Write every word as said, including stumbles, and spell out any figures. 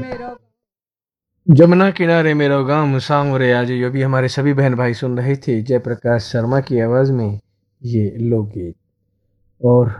जमुना किनारे मेरा गांव सांवरे आज, ये भी हमारे सभी बहन भाई सुन रहे थे जयप्रकाश शर्मा की आवाज़ में ये लोकगीत। और